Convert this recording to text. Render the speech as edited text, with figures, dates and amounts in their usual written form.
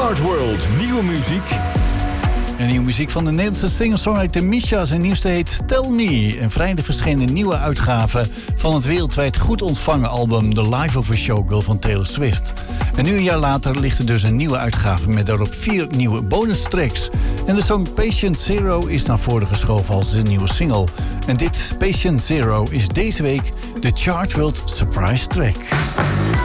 Chart World, nieuwe muziek. En nieuwe muziek van de Nederlandse singer-songwriter Misha. Zijn nieuwste heet Tell Me. En vrijdag verscheen een nieuwe uitgave van het wereldwijd goed ontvangen album The Life of a Showgirl van Taylor Swift. En nu een jaar later ligt er dus een nieuwe uitgave met daarop 4 nieuwe bonus tracks. En de song Patient Zero is naar voren geschoven als de nieuwe single. En dit Patient Zero is deze week de Chart World Surprise Track.